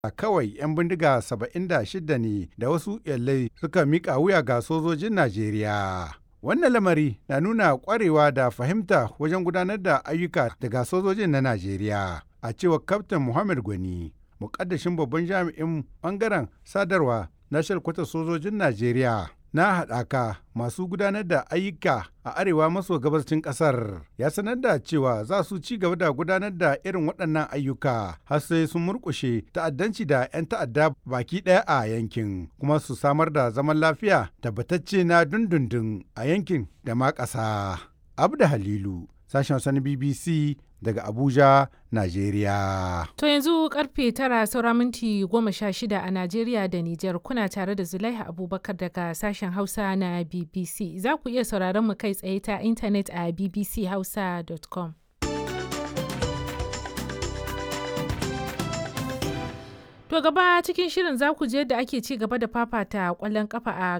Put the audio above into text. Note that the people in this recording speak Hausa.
kawai 'yan bindiga 76 ne da wasu iyalai suka miƙa wuya ga sojojin Najeriya. Wannan lamari na nuna ƙwarewa da fahimta wajen gudanar da ayyuka daga sojojin na Najeriya, a cewar Kaftin Muhammad Gwani, muƙaddashin babban jami'in ɓangaren sadarwa na shalkwatar sojojin Najeriya na haɗaka masu gudanar da ayyuka a arewa maso gabashin ƙasar. Ya sanar da cewa za su ci gaba da gudanar da irin waɗannan ayyuka har sai sun murƙushe ta'addanci da 'yan ta'adda baki ɗaya a yankin, kuma su samar da zaman lafiya tabbatacce na dundundun a yankin da ma ƙasa. Abda Halilu, sashen Hausa na BBC daga Abuja, Najeriya. To yanzu karfe 9 saura minti 16 a Najeriya da Nijar, kuna tare da Zulaiha Abubakar daga sashen Hausa na BBC. Za ku iya sauraron mu kai tsaye ta intanet a bbchausa.com. To gaba cikin shirin za ku je yadda ake ci gaba da fafata ƙwallon kafa a